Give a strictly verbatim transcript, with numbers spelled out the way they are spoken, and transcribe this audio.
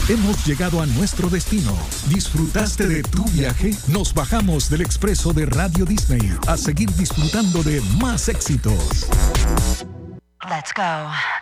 Hemos llegado a nuestro destino. ¿Disfrutaste de tu viaje? Nos bajamos del expreso de Radio Disney a seguir disfrutando de más éxitos. Let's go.